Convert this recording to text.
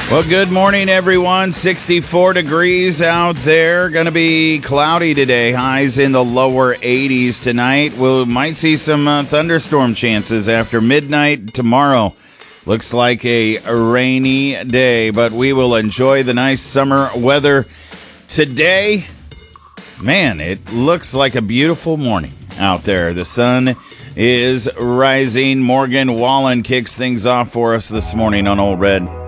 Well, good morning, everyone. 64 degrees out there. Going to be cloudy today. Highs in the lower 80s tonight. We might see some thunderstorm chances after midnight tomorrow. Looks like a rainy day, but we will enjoy the nice summer weather today. Man, it looks like a beautiful morning out there. The sun is rising. Morgan Wallen kicks things off for us this morning on Old Red.